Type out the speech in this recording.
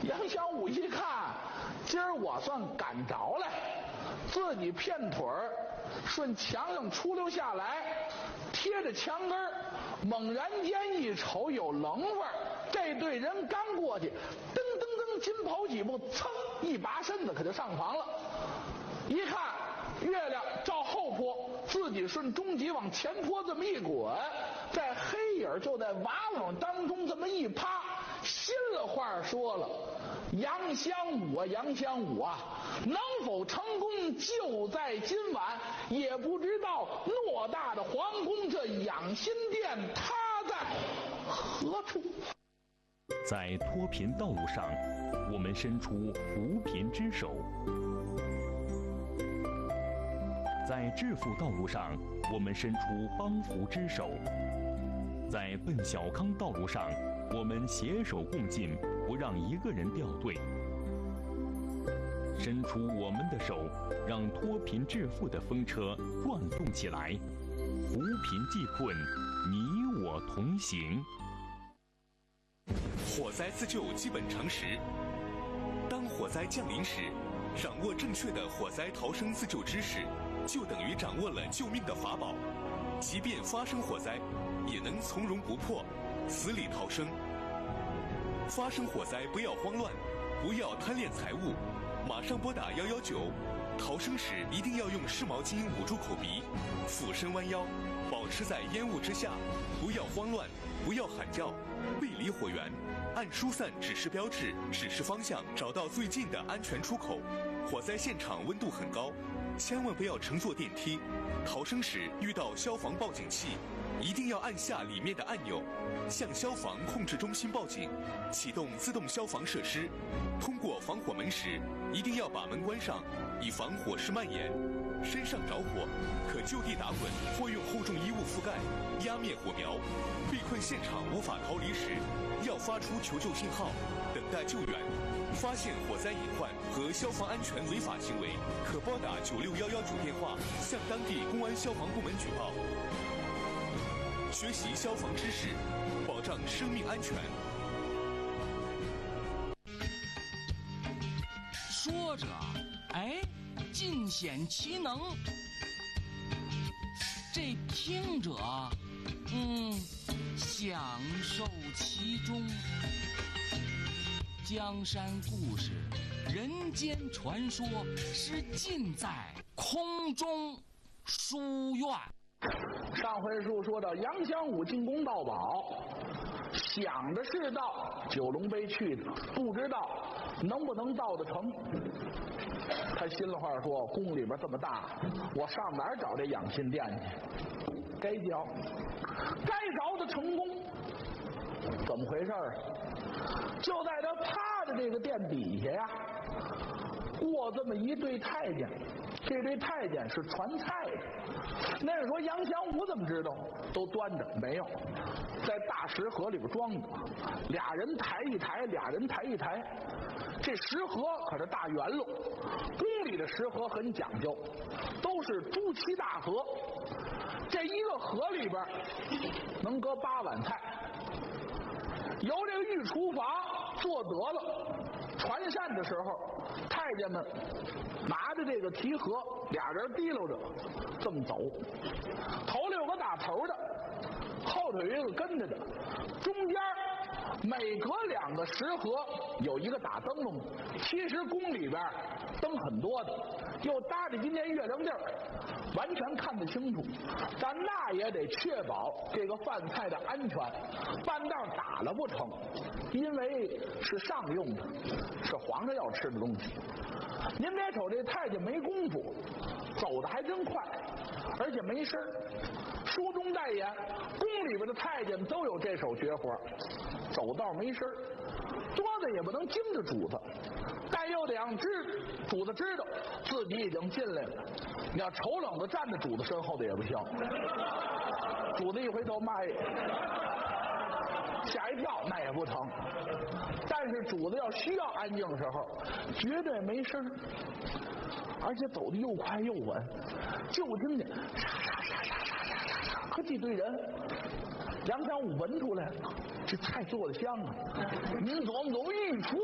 杨小武一看，今儿我算赶着了，自己片腿儿顺墙上出溜下来，贴着墙根儿，猛然间一瞅有棱味儿，这队人刚过去，噔噔噔紧跑几步，噌一拔身子可就上床了。一看月亮照后坡，自己顺中脊往前坡这么一滚，在黑影就在瓦网当中这么一趴，心里话说了，杨香武啊，杨香武啊，能否成功就在今晚，也不知道偌大的皇宫，这养心殿它在何处。 在脱贫道路上，我们伸出扶贫之手；在致富道路上，我们伸出帮扶之手；在奔小康道路上，我们携手共进，不让一个人掉队。伸出我们的手，让脱贫致富的风车转动起来，扶贫济困，你我同行。 火灾自救基本常识：当火灾降临时，掌握正确的火灾逃生自救知识，就等于掌握了救命的法宝。即便发生火灾，也能从容不迫，死里逃生。发生火灾不要慌乱，不要贪恋财物，马上拨打119。逃生时一定要用湿毛巾捂住口鼻，俯身弯腰，保持在烟雾之下，不要慌乱，不要喊叫，背离火源，按疏散指示标志指示方向，找到最近的安全出口。火灾现场温度很高，千万不要乘坐电梯。逃生时遇到消防报警器，一定要按下里面的按钮，向消防控制中心报警，启动自动消防设施。通过防火门时，一定要把门关上，以防火势蔓延。身上着火，可就地打滚或用厚重衣物覆盖，压灭火苗。被困现场无法逃离时，要发出求救信号，等待救援。发现火灾隐患和消防安全违法行为，可拨打96119电话向当地公安消防部门举报。学习消防知识，保障生命安全。 说着，哎，尽显其能。这听者，享受其中。江山故事，人间传说，是尽在空中书院。 上回书说到杨香武进宫盗宝，想的是到九龙碑去的，不知道能不能盗得成。他心里话说，宫里边这么大，我上哪儿找这养心殿去？该着的成功。怎么回事啊？就在他趴的这个殿底下呀，过这么一对太监。这对太监是传菜的。那人说杨香武怎么知道？都端着没有，在大食盒里边装着，俩人抬一抬，俩人抬一抬。这食盒可是大圆喽，宫里的食盒很讲究，都是朱漆大盒，这一个盒里边能搁8碗菜。由这个御厨房做得了，传膳的时候，太监们拿着这个提盒，俩人提溜着这么走，头里有个打头的，后头有一个跟着的，中间每隔2个食盒有一个打灯笼的。其实宫里边灯很多的，又搭着今年月亮地儿，完全看得清楚，但那也得确保这个饭菜的安全，半道打了不成，因为是上用的，是皇上要吃的东西。您别瞅这太监没功夫，走得还真快，而且没事。书中代言，宫里边的太监都有这手绝活，走道没事，桌子也不能惊着主子，但又得让主子知道自己已经进来了。你要瞅冷子站在主子身后的也不行，主子一回头，妈耶，吓一跳，那也不成。但是主子要需要安静的时候，绝对没事，而且走得又快又稳，就听见沙沙沙沙沙沙沙沙，可几队人。杨香武闻出来，这菜做的香啊！您琢磨琢磨，御厨